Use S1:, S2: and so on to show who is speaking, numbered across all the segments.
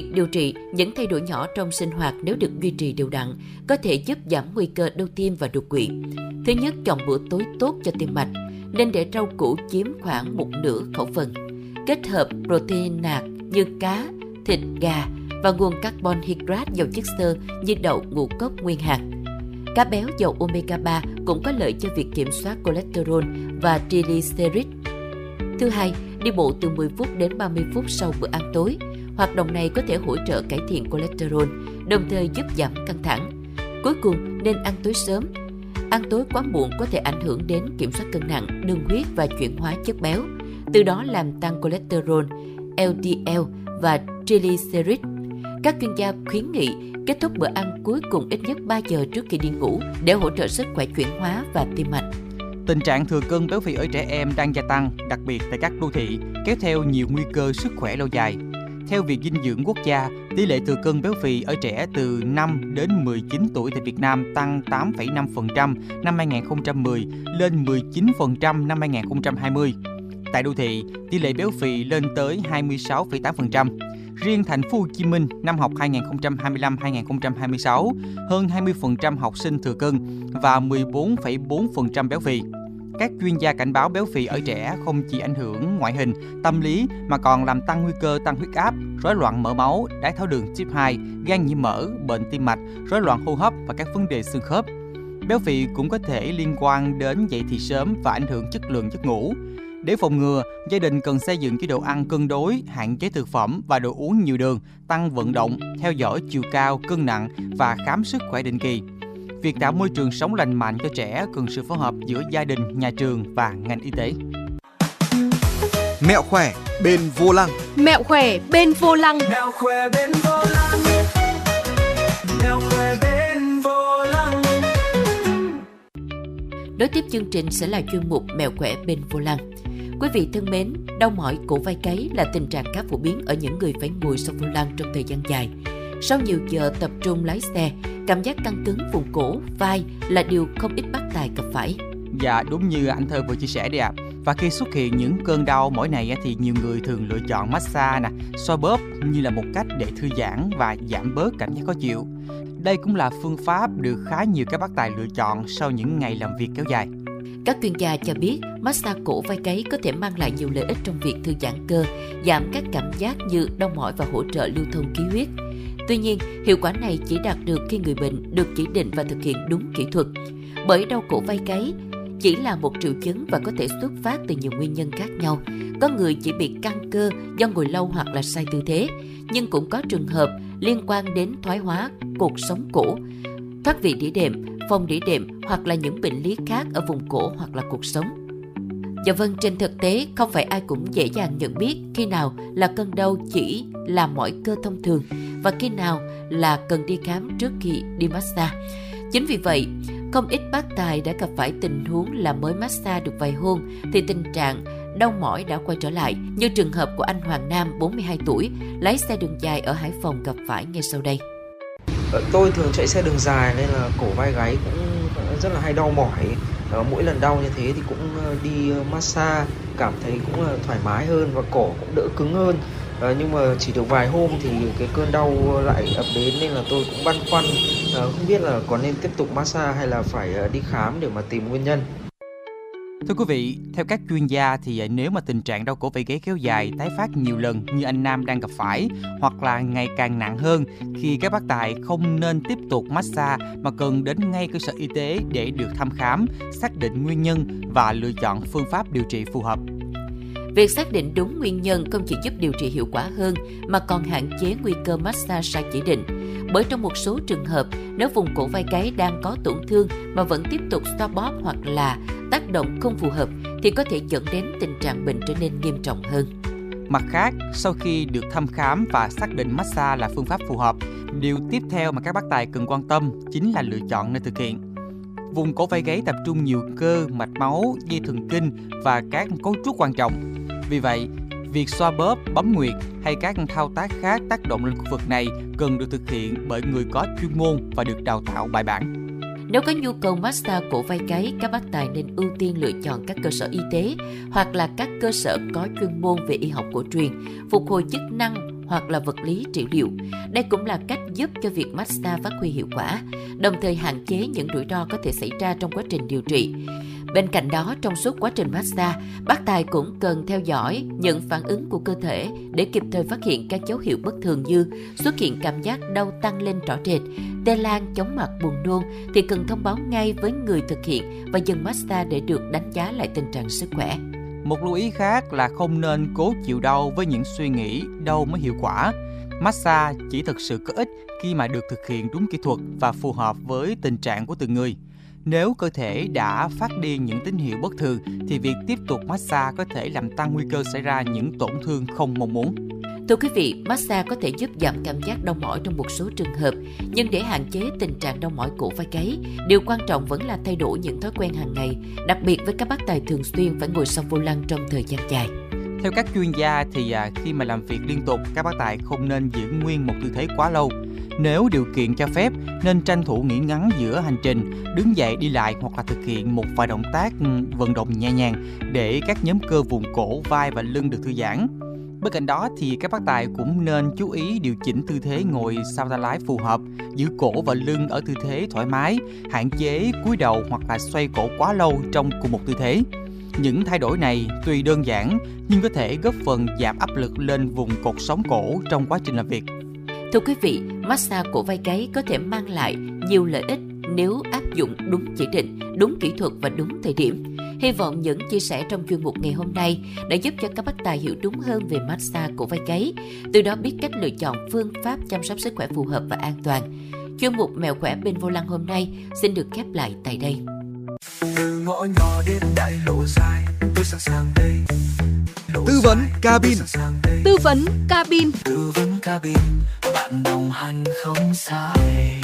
S1: điều trị, những thay đổi nhỏ trong sinh hoạt nếu được duy trì đều đặn có thể giúp giảm nguy cơ đau tim và đột quỵ. Thứ nhất, chọn bữa tối tốt cho tim mạch, nên để rau củ chiếm khoảng một nửa khẩu phần. Kết hợp protein nạc như cá, thịt, gà và nguồn carbon hydrate giàu chất xơ như đậu, ngũ cốc, nguyên hạt. Cá béo giàu omega 3 cũng có lợi cho việc kiểm soát cholesterol và triglycerid. Thứ hai, đi bộ từ 10 phút đến 30 phút sau bữa ăn tối. Hoạt động này có thể hỗ trợ cải thiện cholesterol, đồng thời giúp giảm căng thẳng. Cuối cùng, nên ăn tối sớm. Ăn tối quá muộn có thể ảnh hưởng đến kiểm soát cân nặng, đường huyết và chuyển hóa chất béo, từ đó làm tăng cholesterol, LDL và triglycerid. Các chuyên gia khuyến nghị kết thúc bữa ăn cuối cùng ít nhất 3 giờ trước khi đi ngủ để hỗ trợ sức khỏe chuyển hóa và tim mạch.
S2: Tình trạng thừa cân béo phì ở trẻ em đang gia tăng, đặc biệt tại các đô thị, kéo theo nhiều nguy cơ sức khỏe lâu dài. Theo Viện Dinh dưỡng Quốc gia, tỷ lệ thừa cân béo phì ở trẻ từ 5 đến 19 tuổi tại Việt Nam tăng 8,5% năm 2010 lên 19% năm 2020. Tại đô thị, tỷ lệ béo phì lên tới 26,8%. Riêng thành phố Hồ Chí Minh năm học 2025-2026, hơn 20% học sinh thừa cân và 14,4% béo phì. Các chuyên gia cảnh báo béo phì ở trẻ không chỉ ảnh hưởng ngoại hình, tâm lý mà còn làm tăng nguy cơ tăng huyết áp, rối loạn mỡ máu, đái tháo đường type 2, gan nhiễm mỡ, bệnh tim mạch, rối loạn hô hấp và các vấn đề xương khớp. Béo phì cũng có thể liên quan đến dậy thì sớm và ảnh hưởng chất lượng giấc ngủ. Để phòng ngừa, gia đình cần xây dựng chế độ ăn cân đối, hạn chế thực phẩm và đồ uống nhiều đường, tăng vận động, theo dõi chiều cao, cân nặng và khám sức khỏe định kỳ. Việc tạo môi trường sống lành mạnh cho trẻ cần sự phối hợp giữa gia đình, nhà trường và ngành y tế.
S3: Mẹo khỏe bên vô lăng.
S4: Mẹo khỏe bên vô lăng.
S5: Mẹo khỏe bên vô lăng. Mẹo khỏe bên vô lăng.
S1: Nối tiếp chương trình sẽ là chuyên mục Mẹo khỏe bên vô lăng. Quý vị thân mến, đau mỏi cổ vai gáy là tình trạng khá phổ biến ở những người phải ngồi sau vô lăng trong thời gian dài. Sau nhiều giờ tập trung lái xe, cảm giác căng cứng vùng cổ, vai là điều không ít bác tài gặp phải.
S2: Dạ, đúng như anh Thơ vừa chia sẻ đấy ạ. Và khi xuất hiện những cơn đau mỏi này thì nhiều người thường lựa chọn massage, xoa bóp như là một cách để thư giãn và giảm bớt cảm giác khó chịu. Đây cũng là phương pháp được khá nhiều các bác tài lựa chọn sau những ngày làm việc kéo dài.
S1: Các chuyên gia cho biết massage cổ vai gáy có thể mang lại nhiều lợi ích trong việc thư giãn cơ, giảm các cảm giác như đau mỏi và hỗ trợ lưu thông khí huyết. Tuy nhiên, hiệu quả này chỉ đạt được khi người bệnh được chỉ định và thực hiện đúng kỹ thuật. Bởi đau cổ vai gáy chỉ là một triệu chứng và có thể xuất phát từ nhiều nguyên nhân khác nhau. Có người chỉ bị căng cơ do ngồi lâu hoặc là sai tư thế, nhưng cũng có trường hợp liên quan đến thoái hóa cột sống cổ, thoát vị đĩa đệm, phòng đĩa đệm hoặc là những bệnh lý khác ở vùng cổ hoặc là cột sống. Dạ vâng, trên thực tế không phải ai cũng dễ dàng nhận biết khi nào là cơn đau chỉ là mỏi cơ thông thường và khi nào là cần đi khám trước khi đi massage. Chính vì vậy, không ít bác tài đã gặp phải tình huống là mới massage được vài hôm thì tình trạng đau mỏi đã quay trở lại, như trường hợp của anh Hoàng Nam, 42 tuổi, lái xe đường dài ở Hải Phòng gặp phải ngay sau đây.
S6: Tôi thường chạy xe đường dài nên là cổ vai gáy cũng rất là hay đau mỏi. Mỗi lần đau như thế thì cũng đi massage, cảm thấy cũng là thoải mái hơn và cổ cũng đỡ cứng hơn. Nhưng mà chỉ được vài hôm thì cái cơn đau lại ập đến nên là tôi cũng băn khoăn, không biết là có nên tiếp tục massage hay là phải đi khám để mà tìm nguyên nhân.
S2: Thưa quý vị, theo các chuyên gia thì nếu mà tình trạng đau cổ vai gáy kéo dài, tái phát nhiều lần như anh Nam đang gặp phải, hoặc là ngày càng nặng hơn, thì các bác tài không nên tiếp tục massage mà cần đến ngay cơ sở y tế để được thăm khám, xác định nguyên nhân và lựa chọn phương pháp điều trị phù hợp.
S1: Việc xác định đúng nguyên nhân không chỉ giúp điều trị hiệu quả hơn mà còn hạn chế nguy cơ massage sai chỉ định. Bởi trong một số trường hợp, nếu vùng cổ vai gáy đang có tổn thương mà vẫn tiếp tục xoa bóp hoặc là tác động không phù hợp thì có thể dẫn đến tình trạng bệnh trở nên nghiêm trọng hơn.
S2: Mặt khác, sau khi được thăm khám và xác định massage là phương pháp phù hợp, điều tiếp theo mà các bác tài cần quan tâm chính là lựa chọn nơi thực hiện. Vùng cổ vai gáy tập trung nhiều cơ, mạch máu, dây thần kinh và các cấu trúc quan trọng. Vì vậy, việc xoa bóp, bấm nguyệt hay các thao tác khác tác động lên khu vực này cần được thực hiện bởi người có chuyên môn và được đào tạo bài bản.
S1: Nếu có nhu cầu massage cổ vai gáy, các bác tài nên ưu tiên lựa chọn các cơ sở y tế hoặc là các cơ sở có chuyên môn về y học cổ truyền, phục hồi chức năng hoặc là vật lý trị liệu. Đây cũng là cách giúp cho việc massage phát huy hiệu quả, đồng thời hạn chế những rủi ro có thể xảy ra trong quá trình điều trị. Bên cạnh đó, trong suốt quá trình massage, bác tài cũng cần theo dõi những phản ứng của cơ thể để kịp thời phát hiện các dấu hiệu bất thường như xuất hiện cảm giác đau tăng lên rõ rệt, tê lan, chóng mặt, buồn nôn thì cần thông báo ngay với người thực hiện và dừng massage để được đánh giá lại tình trạng sức khỏe.
S2: Một lưu ý khác là không nên cố chịu đau với những suy nghĩ đau mới hiệu quả. Massage chỉ thực sự có ích khi mà được thực hiện đúng kỹ thuật và phù hợp với tình trạng của từng người. Nếu cơ thể đã phát đi những tín hiệu bất thường thì việc tiếp tục massage có thể làm tăng nguy cơ xảy ra những tổn thương không mong muốn.
S1: Thưa quý vị, massage có thể giúp giảm cảm giác đau mỏi trong một số trường hợp, nhưng để hạn chế tình trạng đau mỏi cổ vai gáy, điều quan trọng vẫn là thay đổi những thói quen hàng ngày, đặc biệt với các bác tài thường xuyên phải ngồi sau vô lăng trong thời gian dài.
S2: Theo các chuyên gia thì khi mà làm việc liên tục, các bác tài không nên giữ nguyên một tư thế quá lâu. Nếu điều kiện cho phép, nên tranh thủ nghỉ ngắn giữa hành trình, đứng dậy đi lại hoặc là thực hiện một vài động tác vận động nhẹ nhàng để các nhóm cơ vùng cổ, vai và lưng được thư giãn. Bên cạnh đó thì các bác tài cũng nên chú ý điều chỉnh tư thế ngồi sau tay lái phù hợp, giữ cổ và lưng ở tư thế thoải mái, hạn chế cúi đầu hoặc là xoay cổ quá lâu trong cùng một tư thế. Những thay đổi này tuy đơn giản nhưng có thể góp phần giảm áp lực lên vùng cột sống cổ trong quá trình làm việc.
S1: Thưa quý vị, massage cổ vai gáy có thể mang lại nhiều lợi ích nếu áp dụng đúng chỉ định, đúng kỹ thuật và đúng thời điểm. Hy vọng những chia sẻ trong chuyên mục ngày hôm nay đã giúp cho các bác tài hiểu đúng hơn về massage cổ vai gáy, từ đó biết cách lựa chọn phương pháp chăm sóc sức khỏe phù hợp và an toàn. Chuyên mục Mẹo khỏe bên vô lăng hôm nay xin được khép lại tại đây.
S5: Từ ngõ nhỏ đến đại lộ dài, tôi sẵn sàng đây.
S3: Tư vấn cabin.
S4: Tư vấn cabin.
S5: Tư vấn cabin, bạn đồng hành không sai.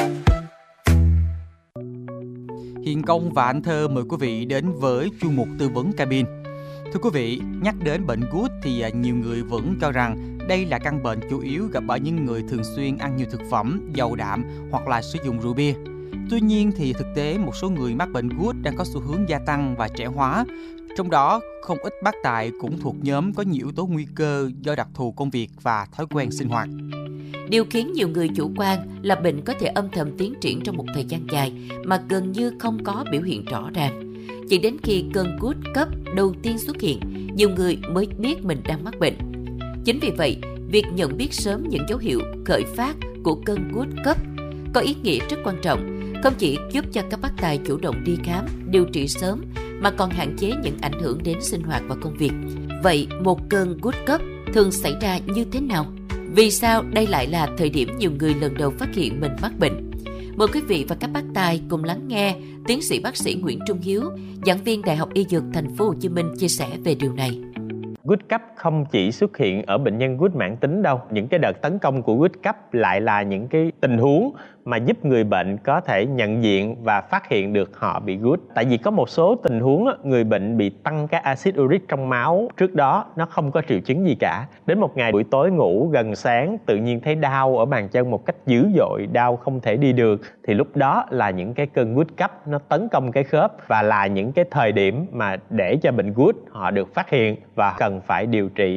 S2: Hiền Công và Anh Thơ mời quý vị đến với chuyên mục Tư vấn cabin. Thưa quý vị, nhắc đến bệnh gút thì nhiều người vẫn cho rằng đây là căn bệnh chủ yếu gặp ở những người thường xuyên ăn nhiều thực phẩm giàu đạm hoặc là sử dụng rượu bia. Tuy nhiên thì thực tế một số người mắc bệnh gút đang có xu hướng gia tăng và trẻ hóa. Trong đó, không ít bác tài cũng thuộc nhóm có nhiều yếu tố nguy cơ do đặc thù công việc và thói quen sinh hoạt.
S1: Điều khiến nhiều người chủ quan là bệnh có thể âm thầm tiến triển trong một thời gian dài mà gần như không có biểu hiện rõ ràng. Chỉ đến khi cơn gút cấp đầu tiên xuất hiện, nhiều người mới biết mình đang mắc bệnh. Chính vì vậy, việc nhận biết sớm những dấu hiệu khởi phát của cơn gút cấp có ý nghĩa rất quan trọng, không chỉ giúp cho các bác tài chủ động đi khám, điều trị sớm mà còn hạn chế những ảnh hưởng đến sinh hoạt và công việc. Vậy một cơn gút cấp thường xảy ra như thế nào? Vì sao đây lại là thời điểm nhiều người lần đầu phát hiện mình mắc bệnh? Mời quý vị và các bác tài cùng lắng nghe tiến sĩ bác sĩ Nguyễn Trung Hiếu, giảng viên Đại học Y Dược Thành phố Hồ Chí Minh chia sẻ về điều này.
S7: Gút cấp không chỉ xuất hiện ở bệnh nhân gút mãn tính đâu. Những cái đợt tấn công của gút cấp lại là những cái tình huống mà giúp người bệnh có thể nhận diện và phát hiện được họ bị gút. Tại vì có một số tình huống người bệnh bị tăng cái axit uric trong máu, trước đó nó không có triệu chứng gì cả. Đến một ngày buổi tối ngủ gần sáng tự nhiên thấy đau ở bàn chân một cách dữ dội, đau không thể đi được, thì lúc đó là những cái cơn gút cấp nó tấn công cái khớp và là những cái thời điểm mà để cho bệnh gút họ được phát hiện và cần phải điều trị.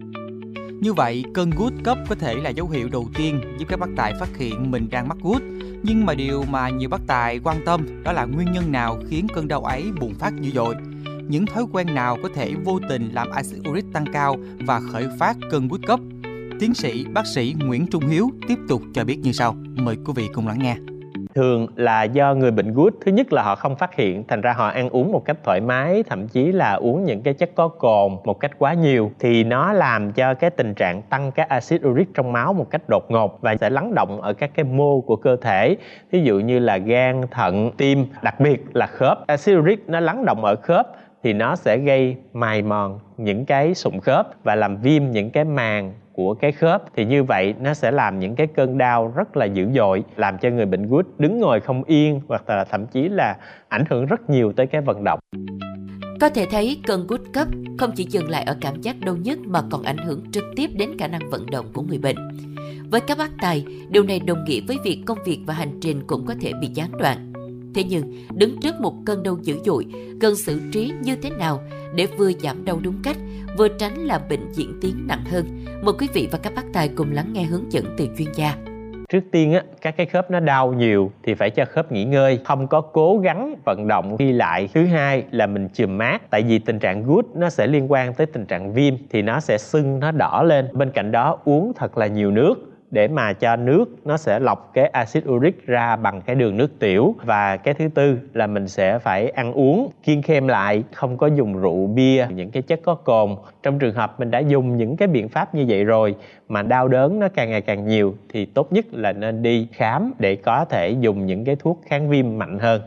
S2: Như vậy, cơn gút cấp có thể là dấu hiệu đầu tiên giúp các bác tài phát hiện mình đang mắc gút. Nhưng mà điều mà nhiều bác tài quan tâm đó là nguyên nhân nào khiến cơn đau ấy bùng phát dữ dội. Những thói quen nào có thể vô tình làm axit uric tăng cao và khởi phát cơn gút cấp? Tiến sĩ bác sĩ Nguyễn Trung Hiếu tiếp tục cho biết như sau. Mời quý vị cùng lắng nghe.
S7: Thường là do người bệnh gút, thứ nhất là họ không phát hiện, thành ra họ ăn uống một cách thoải mái, thậm chí là uống những cái chất có cồn một cách quá nhiều, thì nó làm cho cái tình trạng tăng cái axit uric trong máu một cách đột ngột và sẽ lắng động ở các cái mô của cơ thể, ví dụ như là gan, thận, tim, đặc biệt là khớp. Axit uric nó lắng động ở khớp thì nó sẽ gây mài mòn những cái sụn khớp và làm viêm những cái màng của cái khớp, thì như vậy nó sẽ làm những cái cơn đau rất là dữ dội, làm cho người bệnh gút đứng ngồi không yên hoặc là thậm chí là ảnh hưởng rất nhiều tới cái vận động.
S1: Có thể thấy cơn gút cấp không chỉ dừng lại ở cảm giác đau nhức mà còn ảnh hưởng trực tiếp đến khả năng vận động của người bệnh. Với các bác tài, điều này đồng nghĩa với việc công việc và hành trình cũng có thể bị gián đoạn. Thế nhưng, đứng trước một cơn đau dữ dội, cần xử trí như thế nào để vừa giảm đau đúng cách, vừa tránh làm bệnh diễn tiến nặng hơn? Mời quý vị và các bác tài cùng lắng nghe hướng dẫn từ chuyên gia.
S7: Trước tiên các cái khớp nó đau nhiều thì phải cho khớp nghỉ ngơi, không có cố gắng vận động đi lại. Thứ hai là mình chườm mát, tại vì tình trạng gút nó sẽ liên quan tới tình trạng viêm thì nó sẽ sưng, nó đỏ lên. Bên cạnh đó uống thật là nhiều nước để mà cho nước nó sẽ lọc cái axit uric ra bằng cái đường nước tiểu. Và cái thứ tư là mình sẽ phải ăn uống kiêng khem lại, không có dùng rượu bia, những cái chất có cồn. Trong trường hợp mình đã dùng những cái biện pháp như vậy rồi mà đau đớn nó càng ngày càng nhiều thì tốt nhất là nên đi khám để có thể dùng những cái thuốc kháng viêm mạnh hơn.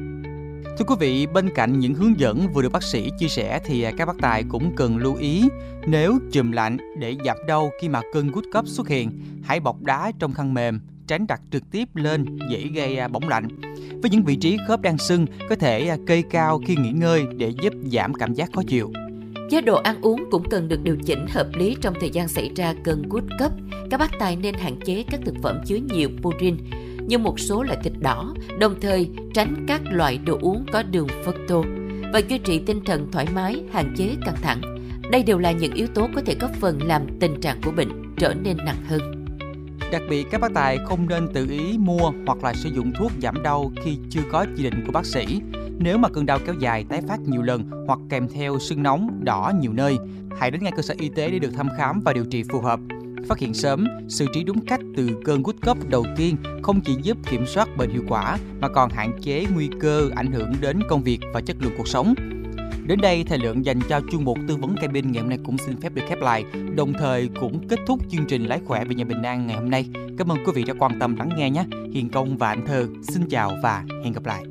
S2: Thưa quý vị, bên cạnh những hướng dẫn vừa được bác sĩ chia sẻ thì các bác tài cũng cần lưu ý, nếu chườm lạnh để giảm đau khi mà cơn gút cấp xuất hiện, hãy bọc đá trong khăn mềm, tránh đặt trực tiếp lên dễ gây bỏng lạnh. Với những vị trí khớp đang sưng, có thể kê cao khi nghỉ ngơi để giúp giảm cảm giác khó chịu.
S1: Chế độ ăn uống cũng cần được điều chỉnh hợp lý trong thời gian xảy ra cơn gút cấp. Các bác tài nên hạn chế các thực phẩm chứa nhiều purin như một số loại thịt đỏ, đồng thời tránh các loại đồ uống có đường fructose và duy trì tinh thần thoải mái, hạn chế căng thẳng. Đây đều là những yếu tố có thể góp phần làm tình trạng của bệnh trở nên nặng hơn.
S2: Đặc biệt, các bác tài không nên tự ý mua hoặc là sử dụng thuốc giảm đau khi chưa có chỉ định của bác sĩ. Nếu mà cơn đau kéo dài, tái phát nhiều lần hoặc kèm theo sưng nóng, đỏ nhiều nơi, hãy đến ngay cơ sở y tế để được thăm khám và điều trị phù hợp. Phát hiện sớm, xử trí đúng cách từ cơn gút cấp đầu tiên không chỉ giúp kiểm soát bệnh hiệu quả mà còn hạn chế nguy cơ ảnh hưởng đến công việc và chất lượng cuộc sống. Đến đây, thời lượng dành cho chuyên mục tư vấn cabin ngày hôm nay cũng xin phép được khép lại, đồng thời cũng kết thúc chương trình Lái khỏe về nhà bình an ngày hôm nay. Cảm ơn quý vị đã quan tâm lắng nghe nhé. Hiền Công và Anh Thơ xin chào và hẹn gặp lại.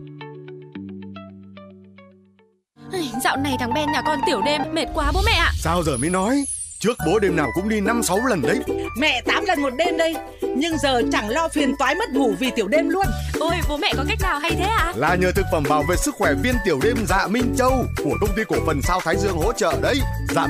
S4: Dạo này thằng Ben nhà con tiểu đêm mệt quá bố mẹ ạ.
S3: Sao giờ mới nói? Trước bố đêm nào cũng đi 5-6 lần đấy.
S8: Mẹ 8 lần một đêm đây. Nhưng giờ chẳng lo phiền toái mất ngủ vì tiểu đêm luôn.
S4: Ôi bố mẹ có cách nào hay thế ạ?
S3: Là nhờ thực phẩm bảo vệ sức khỏe viên tiểu đêm Dạ Minh Châu của công ty cổ phần Sao Thái Dương hỗ trợ đấy. Dạ